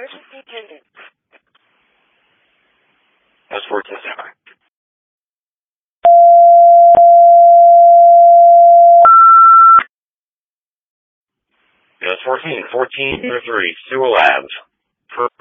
Emergency attendant. That's 14-7. Yes, 14-3, Sewell Labs.